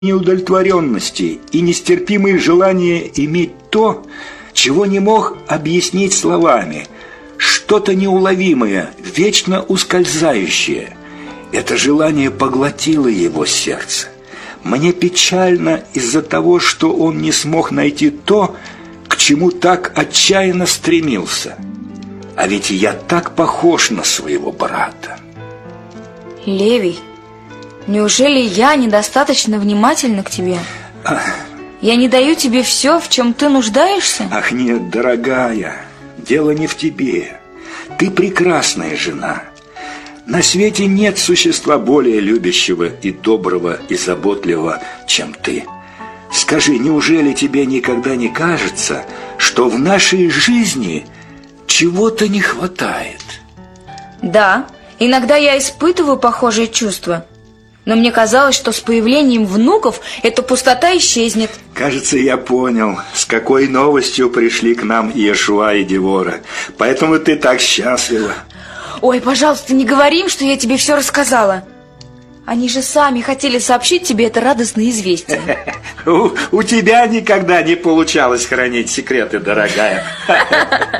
неудовлетворенности и нестерпимое желание иметь то, чего не мог объяснить словами, что-то неуловимое, вечно ускользающее. Это желание поглотило его сердце. Мне печально из-за того, что он не смог найти то, к чему так отчаянно стремился. А ведь я так похож на своего брата. Левий, неужели я недостаточно внимательна к тебе? Я не даю тебе все, в чем ты нуждаешься? Ах нет, дорогая, дело не в тебе. Ты прекрасная жена. На свете нет существа более любящего и доброго и заботливого, чем ты. Скажи, неужели тебе никогда не кажется, что в нашей жизни чего-то не хватает? Да, иногда я испытываю похожие чувства. Но мне казалось, что с появлением внуков эта пустота исчезнет. Кажется, я понял, с какой новостью пришли к нам Иешуа и Девора. Поэтому ты так счастлива. Ой, пожалуйста, не говори им, что я тебе все рассказала. Они же сами хотели сообщить тебе это радостное известие. У тебя никогда не получалось хранить секреты, дорогая.